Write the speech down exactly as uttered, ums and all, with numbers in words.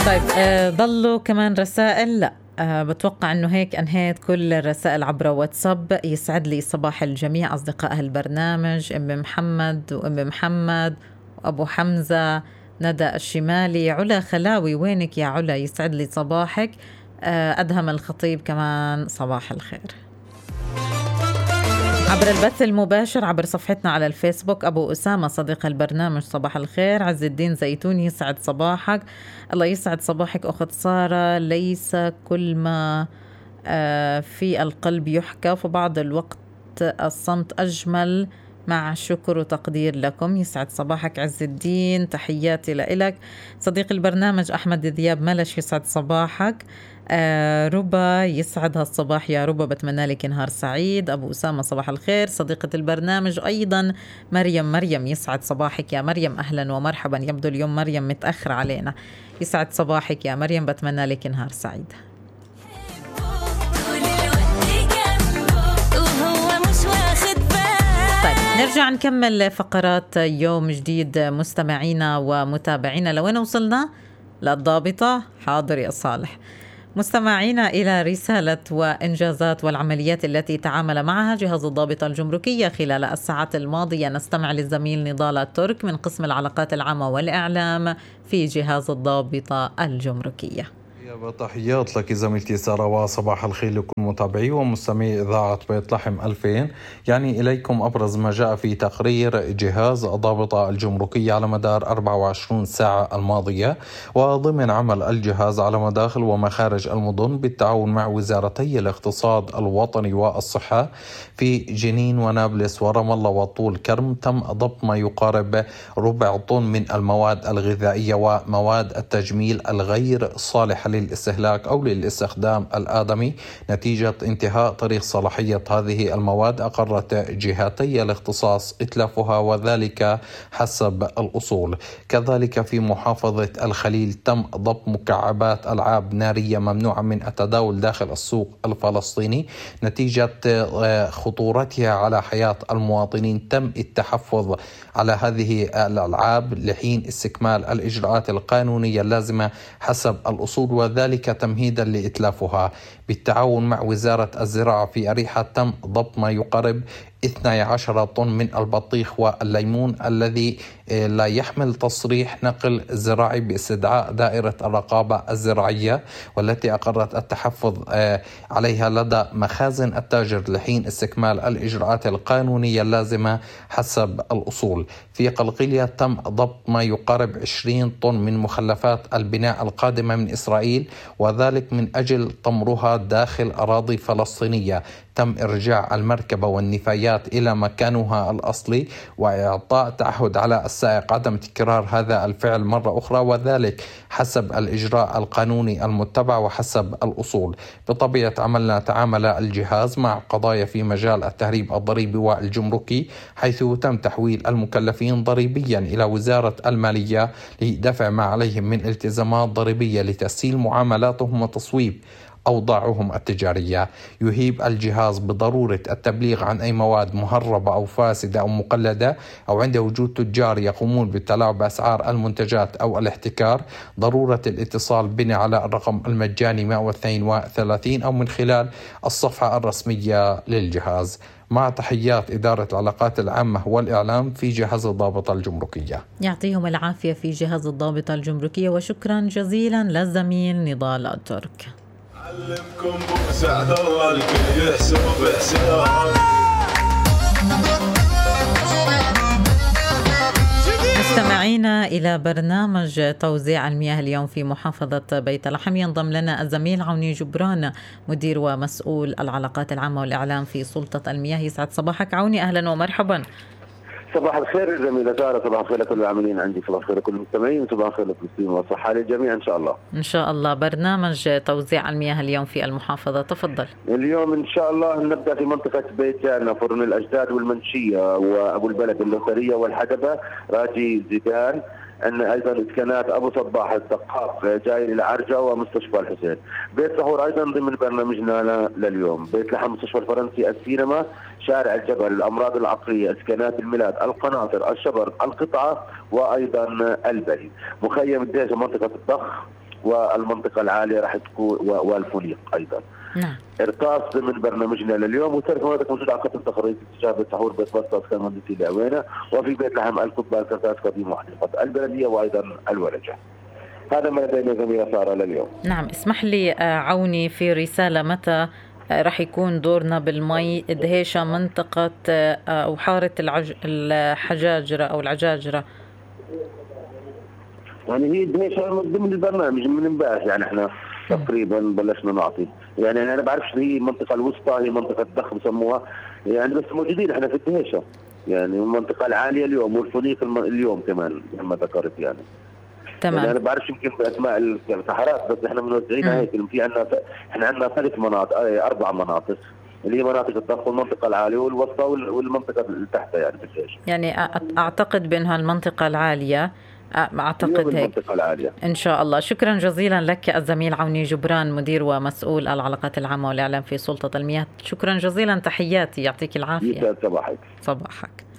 طيب آه ضلوا كمان رسائل. لا أه بتوقع أنه هيك أنهيت كل الرسائل عبر واتساب. يسعد لي صباح الجميع أصدقاء البرنامج، أم محمد وأم محمد وأبو حمزة، ندى الشمالي، علا خلاوي، وينك يا علا؟ يسعد لي صباحك. أه أدهم الخطيب كمان صباح الخير. عبر البث المباشر عبر صفحتنا على الفيسبوك أبو أسامة صديق البرنامج صباح الخير. عز الدين زيتون يسعد صباحك. الله يسعد صباحك أخت سارة. ليس كل ما في القلب يحكى، فبعض الوقت الصمت أجمل، مع شكر وتقدير لكم. يسعد صباحك عز الدين، تحياتي لإلك. صديق البرنامج أحمد ذياب ملش يسعد صباحك. آه ربا يسعد هالصباح يا ربا، بتمنى لك نهار سعيد. أبو أسامة صباح الخير. صديقة البرنامج أيضا مريم مريم يسعد صباحك يا مريم، أهلا ومرحبا. يبدو اليوم مريم متأخر علينا. يسعد صباحك يا مريم، بتمنى لك نهار سعيد. نرجع نكمل فقرات يوم جديد مستمعينا ومتابعينا. لوين وصلنا؟ للضابطة. حاضر يا صالح. مستمعينا إلى رسالة وإنجازات والعمليات التي تعامل معها جهاز الضابطة الجمركية خلال الساعات الماضية، نستمع للزميل نضال الترك من قسم العلاقات العامة والإعلام في جهاز الضابطة الجمركية. تحيات لك زميلتي سارة، وصباح الخير لكل متابعي ومستمعي إذاعة بيت لحم ألفين. يعني إليكم أبرز ما جاء في تقرير جهاز الضابطة الجمركية على مدار أربع وعشرين ساعة الماضية، وضمن عمل الجهاز على مداخل ومخارج المدن بالتعاون مع وزارتي الاقتصاد الوطني والصحة في جنين ونابلس ورام الله وطول كرم. تم ضبط ما يقارب ربع طن من المواد الغذائية ومواد التجميل الغير صالحة للاستهلاك أو للاستخدام الآدمي نتيجة انتهاء تاريخ صلاحية هذه المواد. أقرت جهاتي الاختصاص إتلافها وذلك حسب الأصول. كذلك في محافظة الخليل تم ضبط مكعبات ألعاب نارية ممنوعة من التداول داخل السوق الفلسطيني نتيجة خطورتها على حياة المواطنين. تم التحفظ على هذه الألعاب لحين استكمال الإجراءات القانونية اللازمة حسب الأصول، وذلك تمهيدا لإتلافها. بالتعاون مع وزارة الزراعة في أريحة تم ضبط ما يقارب اثني عشر طن من البطيخ والليمون الذي لا يحمل تصريح نقل زراعي باستدعاء دائرة الرقابة الزراعية، والتي أقرت التحفظ عليها لدى مخازن التاجر لحين استكمال الإجراءات القانونية اللازمة حسب الأصول. في قلقيلية تم ضبط ما يقارب عشرين طن من مخلفات البناء القادمة من إسرائيل، وذلك من أجل طمرها داخل أراضي فلسطينية. تم إرجاع المركبة والنفايات إلى مكانها الأصلي، وإعطاء تعهد على السائق عدم تكرار هذا الفعل مرة أخرى، وذلك حسب الإجراء القانوني المتبع وحسب الأصول. بطبيعة عملنا تعامل الجهاز مع قضايا في مجال التهريب الضريبي والجمركي، حيث تم تحويل المكلفين ضريبيا إلى وزارة المالية لدفع ما عليهم من التزامات ضريبية لتسهيل معاملاتهم وتصويب أوضاعهم التجارية. يهيب الجهاز بضرورة التبليغ عن أي مواد مهربة أو فاسدة أو مقلدة، أو عند وجود تجار يقومون بالتلاعب بأسعار المنتجات أو الاحتكار، ضرورة الاتصال بنا على الرقم المجاني مئة واثنين وثلاثين أو من خلال الصفحة الرسمية للجهاز. مع تحيات إدارة العلاقات العامة والإعلام في جهاز الضابطة الجمركية. يعطيهم العافية في جهاز الضابطة الجمركية، وشكرا جزيلا للزميل نضال الترك. علمكم بسعد الله الكل يحسب بحساب. مستمعينا إلى برنامج توزيع المياه اليوم في محافظة بيت لحم، ينضم لنا الزميل عوني جبران مدير ومسؤول العلاقات العامة والإعلام في سلطة المياه. يسعد صباحك عوني، أهلا ومرحبا. صباح الخير زميلة سارة، صباح الخير لكل العاملين عندي، صباح الخير لكل المستمعين، وصباح الخير للفلسطينيين والصحة للجميع إن شاء الله. إن شاء الله. برنامج توزيع المياه اليوم في المحافظة، تفضل. اليوم إن شاء الله نبدأ في منطقة بيت جانا، فرن الأجداد والمنشية وأبو البلد اللوثرية والحدبة راجي زيدان، أن أيضا إسكانات أبو صباح السقاف جاي للعرجة ومستشفى الحسين. بيت سحور أيضا ضمن برنامجنا لليوم. بيت لحم مستشفى الفرنسي، السينما، شارع الجبل، الأمراض العقلية، إسكانات الميلاد، القناطر، الشبر، القطعة، وأيضا البري. مخيم الدهش منطقة الضخ والمنطقة العالية راح تكون والفوليق أيضا. نعم. ارتاص من برنامجنا لليوم، وترك هناك موجود على خط التخريج اتجاه بيت سحور بيت بسطة كان مهندسي لعوينة، وفي بيت لحم الكبة الكرتاس قديم وحديقة البلدية وأيضا الولجة. هذا ما لدينا زميلة سارة لليوم. نعم. اسمح لي عوني في رسالة، متى رح يكون دورنا بالمي دهيشة منطقة أو حارة العج... الحجاجرة أو العجاجرة؟ يعني هي دهيشة من ضمن البرنامج من امبارح، يعني احنا تقريبا بلشنا نعطي، يعني انا بعرفش هي المنطقة الوسطى هي منطقة ضخ بسموها، يعني بس موجودين احنا في الدهيشة، يعني المنطقة العالية اليوم والفنيق اليوم كمان كما ذكرت يعني. تمام. يعني انا بعرفش يمكن باسماء الصحراء، بس احنا منوزعينها هيك، في عندنا احنا عندنا ثلاث مناطق اربع مناطق اللي هي مناطق الضغط والمنطقة العالية والوسطى والمنطقة اللي تحتها يعني بالدهيشة. يعني اعتقد بانها المنطقة العالية، أعتقد هيك العالية. إن شاء الله. شكرا جزيلا لك الزميل عوني جبران، مدير ومسؤول العلاقات العامة والإعلام في سلطة المياه. شكرا جزيلا، تحياتي، يعطيك العافية. صباحك. صباحك.